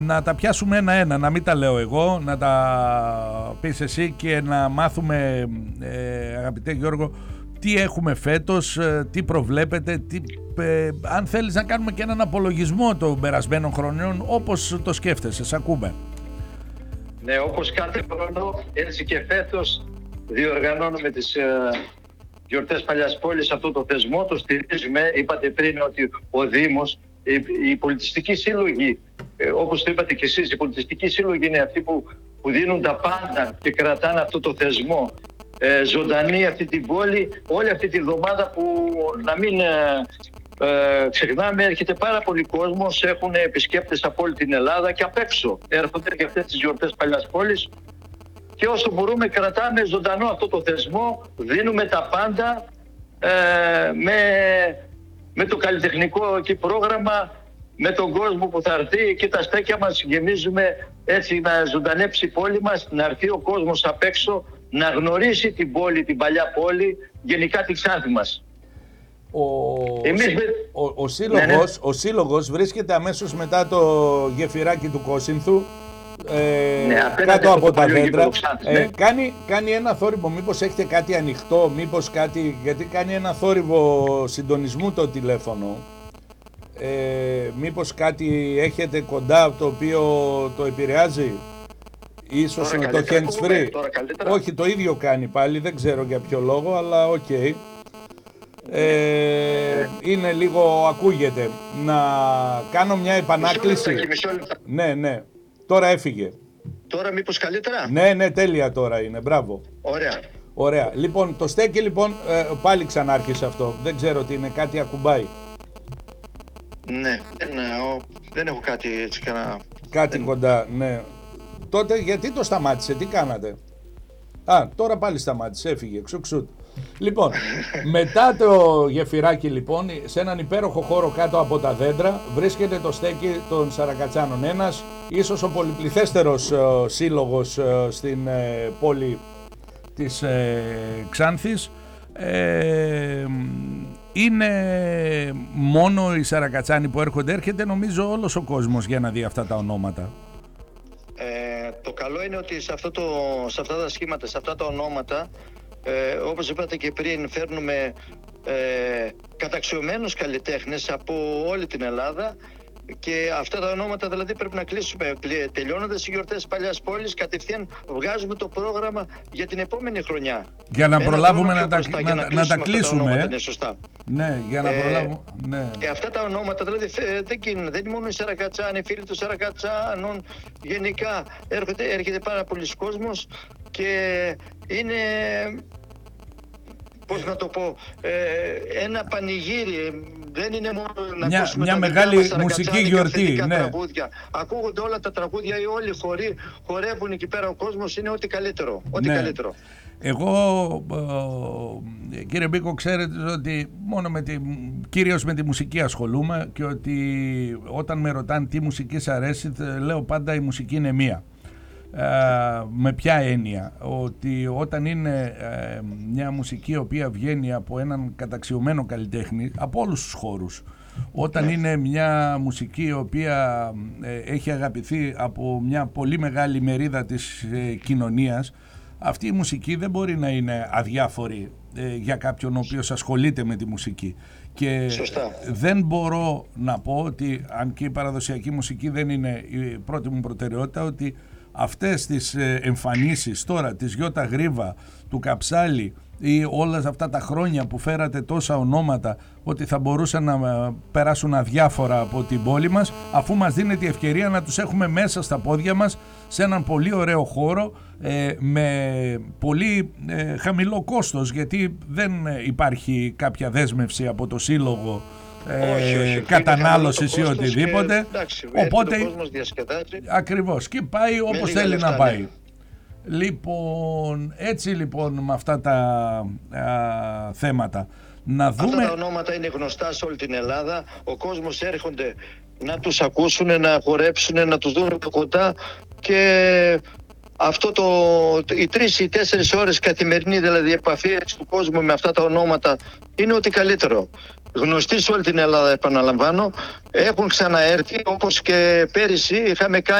Να τα πιάσουμε ένα-ένα, να μην τα λέω εγώ, να τα πεις εσύ και να μάθουμε, αγαπητέ Γιώργο, τι έχουμε φέτος, τι προβλέπετε, αν θέλεις να κάνουμε και έναν απολογισμό των περασμένων χρονιών, όπως το σκέφτεσαι, σ' ακούμε. Ναι, όπως κάθε χρόνο, έτσι και φέτος διοργανώνουμε τις γιορτές Παλιάς Πόλης, αυτό το θεσμό, το στηρίζουμε. Είπατε πριν ότι ο Δήμος, οι πολιτιστικοί σύλλογοι, όπως το είπατε και εσείς, οι πολιτιστικοί σύλλογοι είναι αυτοί που δίνουν τα πάντα και κρατάνε αυτό το θεσμό ζωντανή αυτή την πόλη. Όλη αυτή τη βδομάδα που να μην ξεχνάμε, έρχεται πάρα πολύ κόσμος, έχουν επισκέπτες από όλη την Ελλάδα και απ' έξω έρχονται και αυτές τις γιορτές Παλιάς Πόλης. Και όσο μπορούμε κρατάμε ζωντανό αυτό το θεσμό, δίνουμε τα πάντα με το καλλιτεχνικό εκεί πρόγραμμα, με τον κόσμο που θα έρθει και τα στέκια μας γεμίζουμε έτσι να ζωντανέψει η πόλη μας, να έρθει ο κόσμος απ' έξω, να γνωρίσει την πόλη, την παλιά πόλη, γενικά τη Ξάνθη μας. Ο σύλλογος βρίσκεται αμέσως μετά το γεφυράκι του Κόσινθου, κάτω από τα δέντρα. Κάνει ένα θόρυβο, μήπως έχετε κάτι ανοιχτό, μήπως κάτι, γιατί κάνει ένα θόρυβο συντονισμού το τηλέφωνο. Μήπως κάτι έχετε κοντά το οποίο το επηρεάζει, ίσως το hands free. Όχι, το ίδιο κάνει πάλι, δεν ξέρω για ποιο λόγο, αλλά οκ. Είναι λίγο, ακούγεται. Να κάνω μια επανάκληση. Ναι, τώρα έφυγε. Τώρα μήπως καλύτερα? Ναι, τέλεια τώρα είναι, μπράβο. Ωραία. Λοιπόν, το στέκι λοιπόν, πάλι ξανάρχισε αυτό. Δεν ξέρω τι είναι, κάτι ακουμπάει. Ναι, δεν έχω κάτι έτσι κάτι κοντά, ναι. Τότε γιατί το σταμάτησε, τι κάνατε? Τώρα πάλι σταμάτησε, έφυγε, ξουξούτ. Λοιπόν, μετά το γεφυράκι λοιπόν, σε έναν υπέροχο χώρο κάτω από τα δέντρα, βρίσκεται το στέκι των Σαρακατσάνων. Ένας, ίσως ο πολυπληθέστερος σύλλογος στην πόλη της Ξάνθης. Είναι μόνο οι Σαρακατσάνοι που έρχεται νομίζω όλος ο κόσμος για να δει αυτά τα ονόματα. Το καλό είναι ότι σε αυτά τα σχήματα, σε αυτά τα ονόματα, όπως είπατε και πριν, φέρνουμε καταξιωμένους καλλιτέχνες από όλη την Ελλάδα και αυτά τα ονόματα δηλαδή πρέπει να κλείσουμε. Τελειώνοντας οι γιορτές Παλιάς Πόλης, κατευθείαν βγάζουμε το πρόγραμμα για την επόμενη χρονιά. Για να προλάβουμε να τα κλείσουμε. Είναι σωστά. Ναι, για να προλάβουμε. Ναι. Αυτά τα ονόματα δηλαδή δεν είναι μόνο οι Σαρακατσάνοι, οι φίλοι των Σαρακατσάνων. Γενικά έρχεται πάρα πολλοί κόσμος και είναι, πώς να το πω, ένα πανηγύρι. Δεν είναι μόνο να ακούσουμε μια μεγάλη μουσική γιορτή. Ναι. Τραγούδια. Ακούγονται όλα τα τραγούδια, όλοι οι χοροί χορεύουν εκεί πέρα, ο κόσμος είναι ό,τι καλύτερο. Καλύτερο. Εγώ, κύριε Μπίκο, ξέρετε ότι κυρίως με τη μουσική ασχολούμαι και ότι όταν με ρωτάνε τι μουσική σας αρέσει, λέω πάντα η μουσική είναι μία. Με ποια έννοια? Ότι όταν είναι μια μουσική η οποία βγαίνει από έναν καταξιωμένο καλλιτέχνη από όλους τους χώρους, όταν είναι μια μουσική η οποία έχει αγαπηθεί από μια πολύ μεγάλη μερίδα της κοινωνίας, αυτή η μουσική δεν μπορεί να είναι αδιάφορη για κάποιον ο οποίος ασχολείται με τη μουσική. Και δεν μπορώ να πω ότι, αν και η παραδοσιακή μουσική δεν είναι η πρώτη μου προτεραιότητα, ότι αυτές τις εμφανίσεις τώρα της Γιώτα Γρίβα, του Καψάλη ή όλα αυτά τα χρόνια που φέρατε τόσα ονόματα, ότι θα μπορούσαν να περάσουν αδιάφορα από την πόλη μας, αφού μας δίνεται η ευκαιρία να τους έχουμε μέσα στα πόδια μας σε έναν πολύ ωραίο χώρο, με πολύ χαμηλό κόστος, γιατί δεν υπάρχει κάποια δέσμευση από το σύλλογο κατανάλωσης ή οτιδήποτε. Εντάξει, οπότε ο κόσμος διασκεδάζει. Ακριβώς, και πάει όπως θέλει να πάει. Λοιπόν, έτσι λοιπόν με αυτά τα θέματα να δούμε. Αυτά τα ονόματα είναι γνωστά σε όλη την Ελλάδα. Ο κόσμος έρχονται να τους ακούσουν, να χορέψουν, να τους δουν από κοντά και αυτό οι 3 ή 4 ώρες καθημερινή δηλαδή επαφή του κόσμου με αυτά τα ονόματα είναι ό,τι καλύτερο. Γνωστοί σε όλη την Ελλάδα, επαναλαμβάνω, έχουν ξαναέρθει, όπως και πέρυσι είχαμε κάνει